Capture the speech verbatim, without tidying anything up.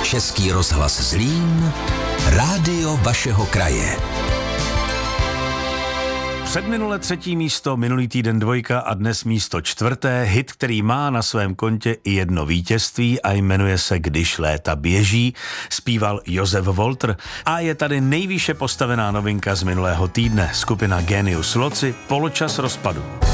Český rozhlas Zlín, rádio vašeho kraje. Předminule třetí místo, minulý týden dvojka a dnes místo čtvrté. Hit, který má na svém kontě i jedno vítězství a jmenuje se Když léta běží, zpíval Josef Walter. A je tady nejvýše postavená novinka z minulého týdne. Skupina Genius Loci, Poločas rozpadu.